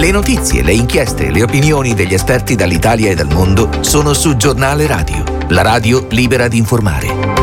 Le notizie, le inchieste e le opinioni degli esperti dall'Italia e dal mondo sono su Giornale Radio, la radio libera di informare.